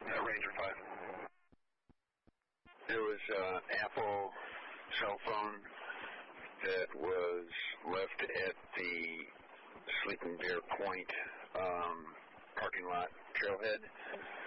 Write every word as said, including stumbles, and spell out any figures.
uh, Ranger five. There was an Apple cell phone that was left at the Sleeping Bear Point um, parking lot trailhead.